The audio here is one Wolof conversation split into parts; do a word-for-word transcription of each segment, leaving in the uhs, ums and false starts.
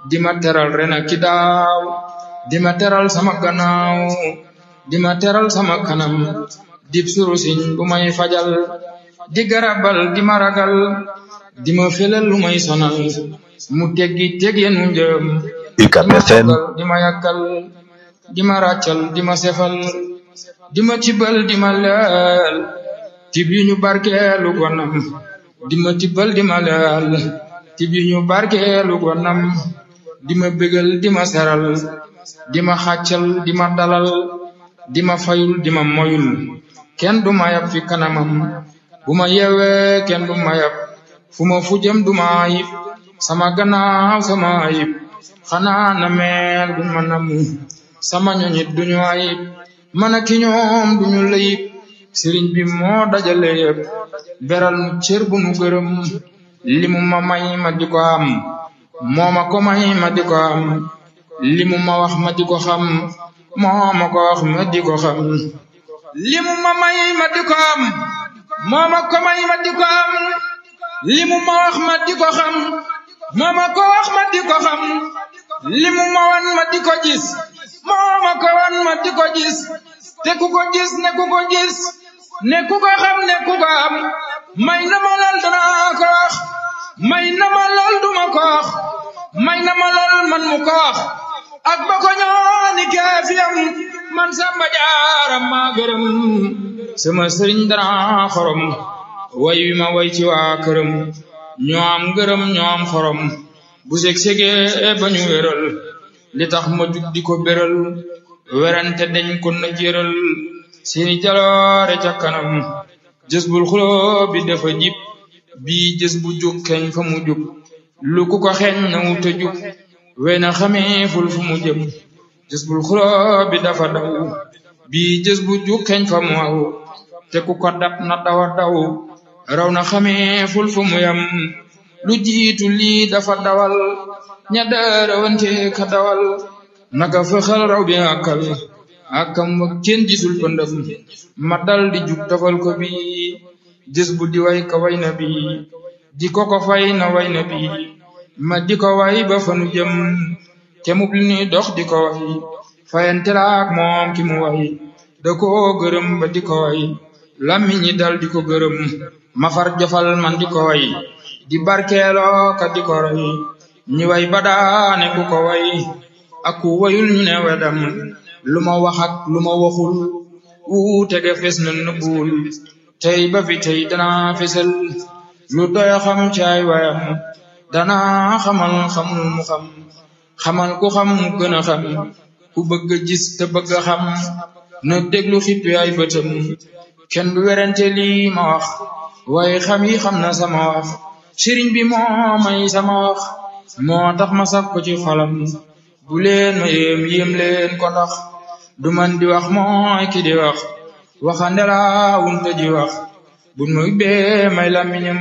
di ma teral ren ak ki daaw di ma teral sama gannaaw di ma teral sama kanam dib surusiñ bu may fajal di garabal di ma ragal di ma felal lu may sonal mu teggi teggeenu njëm U C A B F M di ma yàkkal di ma ràccal di ma sefal di ma tibbal di ma leel tib yu ñu barkeelu gonam di ma tibbal di ma leel tib yu ñu barkeelu gonam di ma bégal di ma seral di ma xàccal di ma dalal di ma fayul di ma moyul kenn du ma yab fi kanamam bu ma yeewee kenn du ma yab fu ma fu jëm du ma ayib sama gannaaw sama ayib xanaa na meel du ma namu sama ñoñit duñu ayib man ak ki ñoom duñu layib sëriñ bi moo dajale yëpp beral nu cër bu nu gërëm limu ma may ma di ko am moo ma ko may ma di ko am limu ma wax ma di ko xam moo ma ko wax ma di ko xam limu ma may ma di ko am moo ma ko may ma di ko am limu ma wax ma di ko xam moo ma ko wax ma di ko xam limu ma wan ma di ko gis moo ma ko wan ma di ko gis te ku ko gis ne ku ko gis ne ku ko xam ne ku ko am may na ma lool danaa ko wax may na ma lool duma ko wax may na ma lool man mu ko wax ak ba ko ñooni keefiyam man Samba Jaara maa gërëm sama sëriñ danaa xorom way wi ma way ci waa këram ñoo am gërëm ñoo am xorom bu seg segee ba ñu wéral li tax ma jug di ko béral werante dañ ko na jéral seeni jaloore ca kanam jës bul xuloo bi dafa jib bii jës bu jug keñ fa mu jug lu ku ko xeeñ na wuta jug wey na xamee ful fu mu jëm jës bul xuloo bi dafa daw bii jës bu jug keñ fa mu aw te ku ko dab na dawa daw raw na xamee ful fu mu yam lu jiitu lii dafa dawal ña daarawante ka dawal naka fexal raw bi àkkal àkkam wa kenn gisul pëndëm ma dal di jug tafal ko bi jës bu di way ka way na bi di ko ko fay na way na bi ma di ko way ba fanu jëm kemub li ni dox di ko way fayante laak moom ki mu way da ko gërëm ba di ko way lammi ñi dal di ko gërëm ma far jofal man di ko way di barkeeloo ka di ko roy ñi way ba daane ku ko way ak ku wayul ñu ne wedam lu ma wax ak lu ma waxul wuute ga fes na nëbbul tey ba fi tey danaa fesal lu doy xam ci ay wayam danaa xamal xamul mu xam xamal ku xam mu gën a xam ku bëgg a gis te bëgg a xam na déglu xippi ay bëtam kenn du werante lii ma wax waaye xam yi xam na sama wax sëriñ bi moo may sama wax moo tax ma saf ko ci xolam bu leen ma yéem yéem leen ko ndax du man di wax mooy ki di wax waxande laa wunte ji wax bu ma ubbee may làmmiñam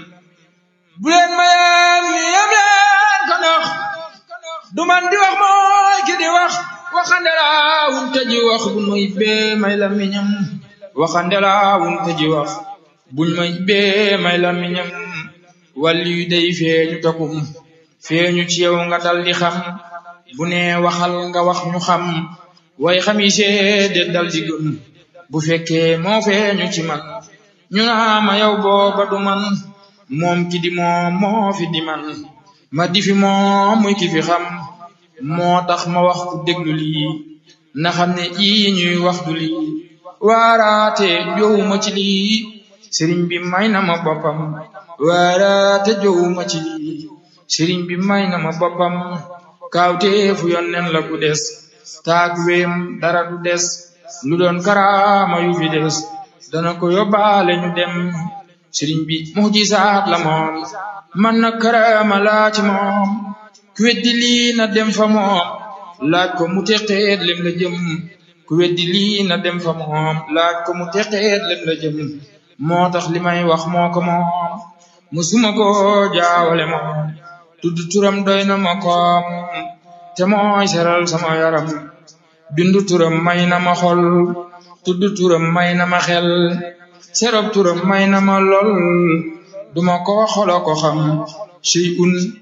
bu leen ma yéem yéem leen ko ndax du man di wax mooy ki di wax waxande laa wunte ji wax bu ma ubbee may làmmiñam waxande laa wunte ji wax buñ ma ubbee may làmmiñam wàlli yu day feeñu takum feeñu ci yow nga dal di xam bu ne waxal nga wax ñu xam way xam yi seede dal di gëm bu fekkee moo feeñu ci man ñu naa ma yow booba du man moom ki di moom moo fi di man ma di fi moom muy ki fi xam moo tax ma wax ku déglu lii na xam ne ii ñuy wax du lii waaraate jowuma ci lii sëriñ bi may na ma boppam waaraate jowuma ci lii sëriñ bi may na ma boppam kaawteefu yonneen la ku des taag weem dara du des lu doon karaama yu fi des dana ko yóbbaale ñu dem sëriñ bi mujisaat la moom man na karaama laa ci moom ku weddi lii na dem fa moom laaj ko mu teqeet lem la jëm ku weddi lii na dem fa moom laaj ko mu teqeet lem la jëm moo tax li may wax moo ko moom musuma ko jaawale moom tudd turam doy na ma koom te mooy seral sama yaram bindu turam may na ma xol tudd turam may na ma xel serob turam may na ma lool duma ko xolo ko xam shay'un